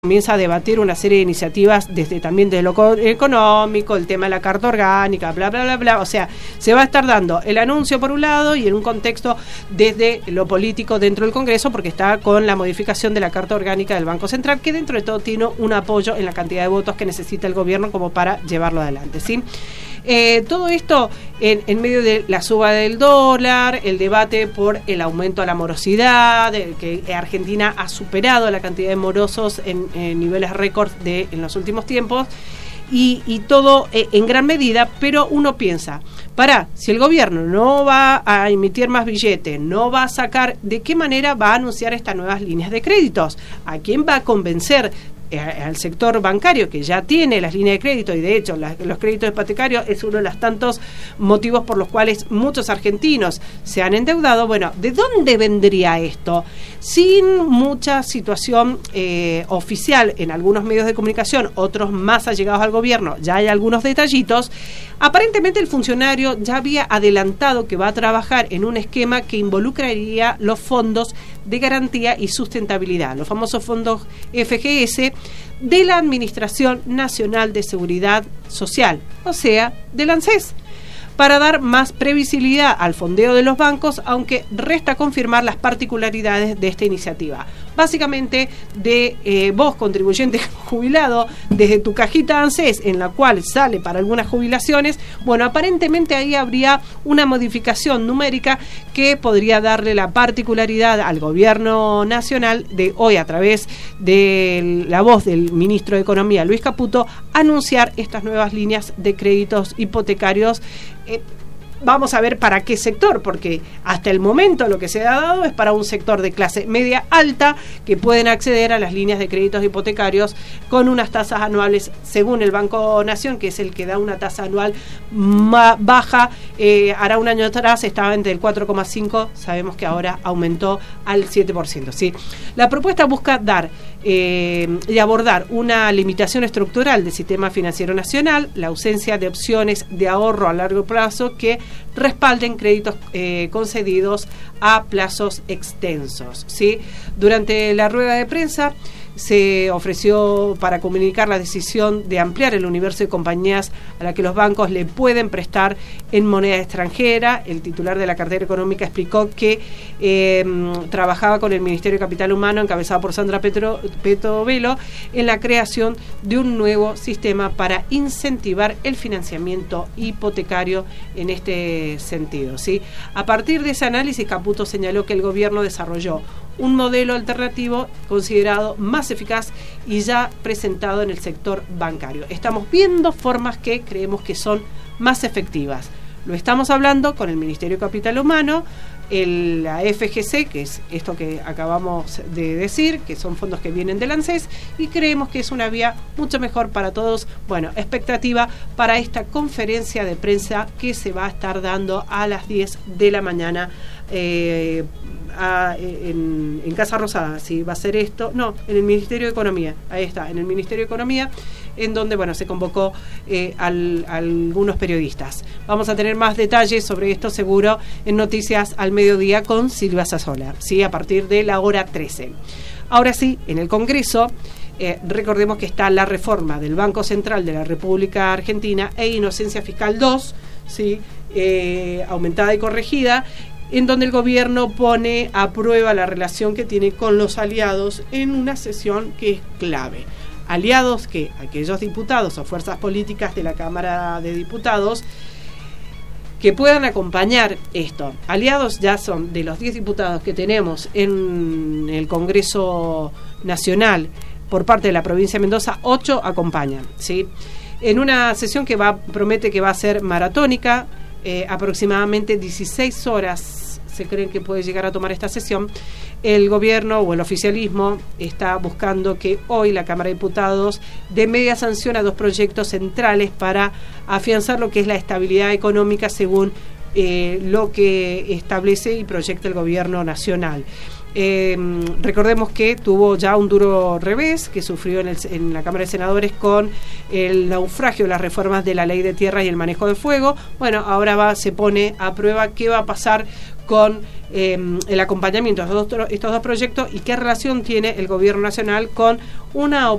comienza a debatir una serie de iniciativas también de lo económico, el tema de la carta orgánica, bla, bla, bla, bla. O sea, se va a estar dando el anuncio por un lado y en un contexto desde lo político dentro del Congreso, porque está con la modificación de la carta orgánica del Banco Central, que dentro de todo tiene un apoyo en la cantidad de votos que necesita el gobierno como para llevarlo adelante, ¿sí? Todo esto en medio de la suba del dólar, el debate por el aumento a la morosidad, que Argentina ha superado la cantidad de morosos en niveles récord en los últimos tiempos, y todo en gran medida, pero uno piensa, si el gobierno no va a emitir más billetes, no va a sacar, ¿de qué manera va a anunciar estas nuevas líneas de créditos? ¿A quién va a convencer? Al sector bancario, que ya tiene las líneas de crédito, y de hecho los créditos hipotecarios es uno de los tantos motivos por los cuales muchos argentinos se han endeudado. Bueno, ¿de dónde vendría esto? Sin mucha situación oficial en algunos medios de comunicación, otros más allegados al gobierno, ya hay algunos detallitos. Aparentemente el funcionario ya había adelantado que va a trabajar en un esquema que involucraría los fondos de garantía y sustentabilidad, los famosos fondos FGS, de la Administración Nacional de Seguridad Social, o sea, del ANSES, para dar más previsibilidad al fondeo de los bancos, aunque resta confirmar las particularidades de esta iniciativa. Básicamente, vos, contribuyente jubilado, desde tu cajita ANSES, en la cual sale para algunas jubilaciones, bueno, aparentemente ahí habría una modificación numérica que podría darle la particularidad al gobierno nacional de hoy, a través de la voz del ministro de Economía, Luis Caputo, anunciar estas nuevas líneas de créditos hipotecarios. Vamos a ver para qué sector, porque hasta el momento lo que se ha dado es para un sector de clase media alta que pueden acceder a las líneas de créditos hipotecarios con unas tasas anuales, según el Banco Nación, que es el que da una tasa anual baja. Hará un año atrás estaba entre el 4,5%, sabemos que ahora aumentó al 7%, ¿sí? La propuesta busca dar y abordar una limitación estructural del sistema financiero nacional, la ausencia de opciones de ahorro a largo plazo que respalden créditos concedidos a plazos extensos, ¿sí? Durante la rueda de prensa se ofreció para comunicar la decisión de ampliar el universo de compañías a la que los bancos le pueden prestar en moneda extranjera. El titular de la cartera económica explicó que trabajaba con el Ministerio de Capital Humano, encabezado por Sandra Petovelo, en la creación de un nuevo sistema para incentivar el financiamiento hipotecario en este sentido, ¿sí? A partir de ese análisis, Caputo señaló que el gobierno desarrolló un modelo alternativo considerado más eficaz y ya presentado en el sector bancario. Estamos viendo formas que creemos que son más efectivas. Lo estamos hablando con el Ministerio de Capital Humano, la FGC, que es esto que acabamos de decir, que son fondos que vienen del ANSES, y creemos que es una vía mucho mejor para todos. Bueno, expectativa para esta conferencia de prensa que se va a estar dando a las 10 de la mañana en Casa Rosada. Si va a ser esto, no, en el Ministerio de Economía, ahí está, en el Ministerio de Economía, en donde, bueno, se convocó algunos periodistas. Vamos a tener más detalles sobre esto seguro en Noticias al Mediodía con Silvia Sassola, ¿sí? A partir de la hora 13. Ahora sí, en el Congreso, recordemos que está la reforma del Banco Central de la República Argentina e Inocencia Fiscal 2, ¿sí? Aumentada y corregida, en donde el gobierno pone a prueba la relación que tiene con los aliados en una sesión que es clave. Aliados que aquellos diputados o fuerzas políticas de la Cámara de Diputados que puedan acompañar esto. Aliados ya son de los 10 diputados que tenemos en el Congreso Nacional por parte de la provincia de Mendoza, 8 acompañan, ¿sí? En una sesión que promete que va a ser maratónica, aproximadamente 16 horas se creen que puede llegar a tomar esta sesión. El gobierno o el oficialismo está buscando que hoy la Cámara de Diputados dé media sanción a 2 proyectos centrales para afianzar lo que es la estabilidad económica según lo que establece y proyecta el gobierno nacional. Recordemos que tuvo ya un duro revés que sufrió en la Cámara de Senadores con el naufragio de las reformas de la Ley de Tierras y el manejo de fuego. Bueno, ahora se pone a prueba qué va a pasar con el acompañamiento de estos dos proyectos y qué relación tiene el gobierno nacional con una